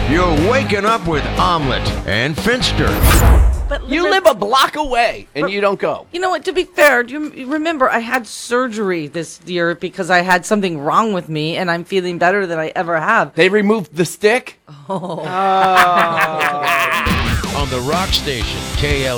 You're waking up with Omelet and Finster. But You live a block away, and you don't go. You know what? To be fair, do you remember I had surgery this year because I had something wrong with me, and I'm feeling better than I ever have. They removed the stick? On the Rock Station, KL.